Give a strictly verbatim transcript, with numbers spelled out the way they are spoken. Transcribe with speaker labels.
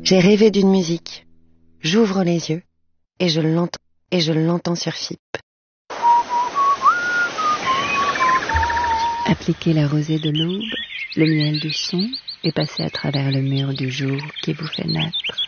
Speaker 1: J'ai rêvé d'une musique. J'ouvre les yeux et je l'entends et je l'entends sur F I P.
Speaker 2: Appliquez la rosée de l'aube, le miel du son et passez à travers le mur du jour qui vous fait naître.